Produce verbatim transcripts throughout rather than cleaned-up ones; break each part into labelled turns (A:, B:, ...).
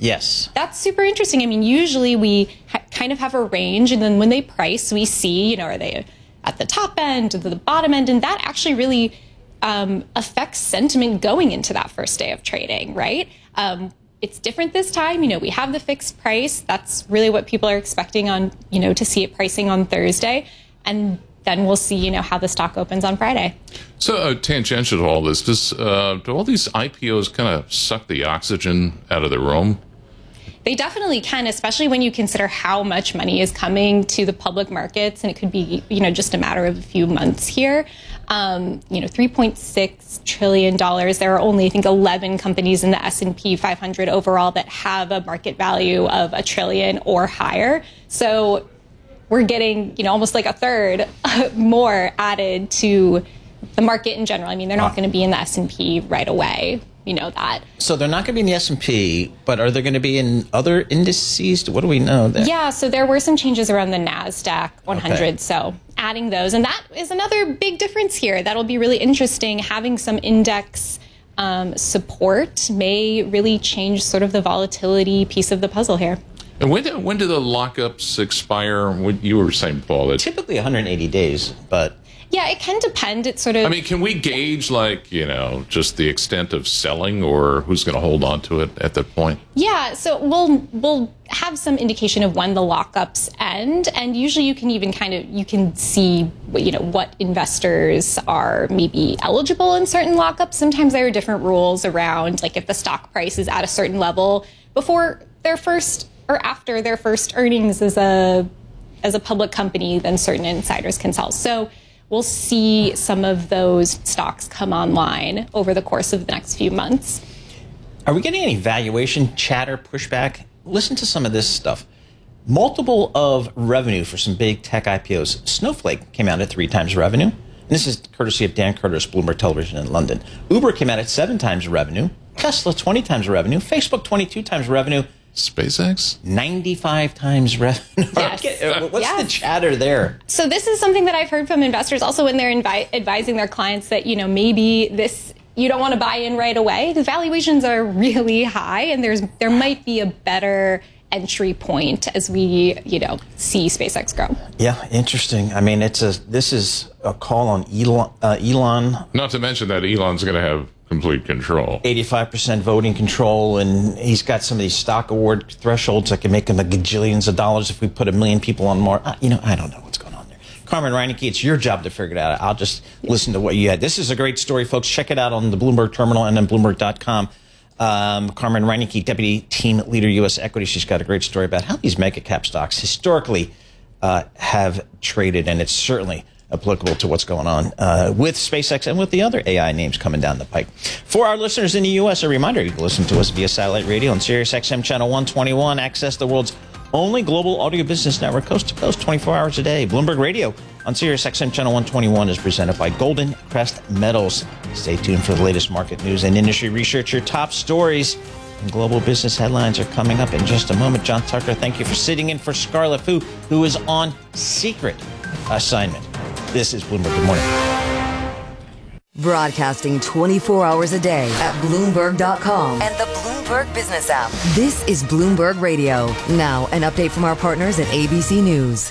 A: Yes.
B: That's super interesting. I mean, usually we ha- kind of have a range, and then when they price, we see, you know, are they at the top end, or the bottom end, and that actually really um, affects sentiment going into that first day of trading, right? Um, it's different this time. You know, we have the fixed price. That's really what people are expecting on, you know, to see it pricing on Thursday. And then we'll see, you know, how the stock opens on Friday.
C: So uh, tangential to all this, does, uh, do all these I P Os kind of suck the oxygen out of the room?
B: They definitely can, especially when you consider how much money is coming to the public markets, and it could be, you know, just a matter of a few months here. Um, you know, three point six trillion dollars. There are only, I think, eleven companies in the S and P five hundred overall that have a market value of a trillion or higher. So we're getting, you know, almost like a third more added to the market in general. I mean, they're not wow. going to be in the S and P right away. You know that.
A: So they're not going to be in the S and P, but are they going to be in other indices? What do we know there?
B: Yeah, so there were some changes around the NASDAQ one hundred, okay. So adding those. And that is another big difference here. That'll be really interesting. Having some index um, support may really change sort of the volatility piece of the puzzle here.
C: And when do, when do the lockups expire? What you were saying, Paul? That
A: typically one hundred eighty days, but...
B: Yeah, it can depend. It's sort of...
C: I mean, can we gauge, like, you know, just the extent of selling or who's going to hold on to it at that point?
B: Yeah, so we'll we'll have some indication of when the lockups end. And usually you can even kind of, you can see, you know, what investors are maybe eligible in certain lockups. Sometimes there are different rules around, like, if the stock price is at a certain level before their first or after their first earnings as a as a public company, then certain insiders can sell. So we'll see some of those stocks come online over the course of the next few months.
A: Are we getting any valuation chatter pushback? Listen to some of this stuff. Multiple of revenue for some big tech I P Os. Snowflake came out at three times revenue. And this is courtesy of Dan Curtis, Bloomberg Television in London. Uber came out at seven times revenue. Tesla, twenty times revenue. Facebook, twenty-two times revenue.
C: SpaceX?
A: ninety-five times revenue.
B: Yes.
A: What's
B: yes.
A: the chatter there?
B: So this is something that I've heard from investors also when they're invi- advising their clients that, you know, maybe this, you don't want to buy in right away. The valuations are really high, and there's there might be a better entry point as we, you know, see SpaceX grow.
A: Yeah, interesting. I mean, it's a this is a call on Elon. Uh, Elon.
C: Not to mention that Elon's going to have complete control.
A: eighty-five percent voting control, and he's got some of these stock award thresholds that can make him a gajillions of dollars if we put a million people on Mars. You know, I don't know what's going on there. Carmen Reineke, it's your job to figure it out. I'll just listen to what you had. This is a great story, folks. Check it out on the Bloomberg Terminal and then Bloomberg dot com. Um, Carmen Reineke, Deputy Team Leader, U S Equity. She's got a great story about how these mega cap stocks historically uh, have traded, and it's certainly applicable to what's going on uh, with SpaceX and with the other A I names coming down the pike. For our listeners in the U S, a reminder, you can listen to us via satellite radio on Sirius X M Channel one twenty-one. Access the world's only global audio business network, coast to coast, twenty-four hours a day. Bloomberg Radio on Sirius X M Channel one twenty-one is presented by Golden Crest Metals. Stay tuned for the latest market news and industry research. Your top stories and global business headlines are coming up in just a moment. John Tucker, thank you for sitting in for Scarlett Fu, who is on secret assignment. This is Bloomberg. Good morning.
D: Broadcasting twenty-four hours a day at Bloomberg dot com and the Bloomberg Business app. This is Bloomberg Radio. Now, an update from our partners at A B C News.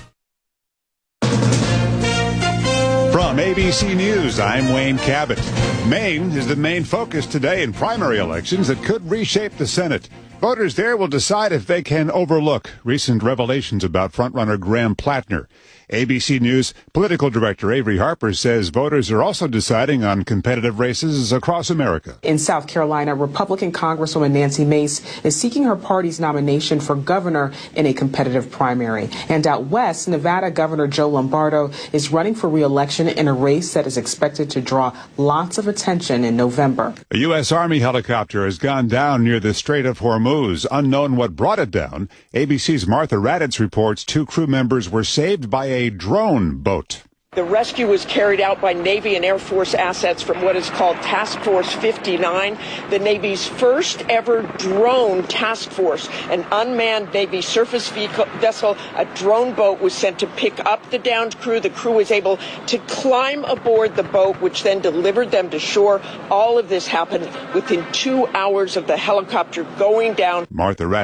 E: From A B C News, I'm Wayne Cabot. Maine is the main focus today in primary elections that could reshape the Senate. Voters there will decide if they can overlook recent revelations about frontrunner Graham Plattner. A B C News political director Avery Harper says voters are also deciding on competitive races across America.
F: In South Carolina, Republican Congresswoman Nancy Mace is seeking her party's nomination for governor in a competitive primary. And out west, Nevada Governor Joe Lombardo is running for re-election in a race that is expected to draw lots of attention in November.
E: A U S Army helicopter has gone down near the Strait of Hormuz. Unknown what brought it down. A B C's Martha Raddatz reports two crew members were saved by a drone boat.
G: The rescue was carried out by Navy and Air Force assets from what is called Task Force fifty-nine, the Navy's first ever drone task force. An unmanned Navy surface vehicle, vessel, a drone boat, was sent to pick up the downed crew. The crew was able to climb aboard the boat, which then delivered them to shore. All of this happened within two hours of the helicopter going down.
E: Martha Raddatz